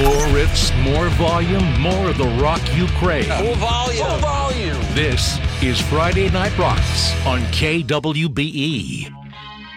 More riffs, more volume, more of the rock you crave. Full volume. Full volume. This is Friday Night Rocks on KWBE.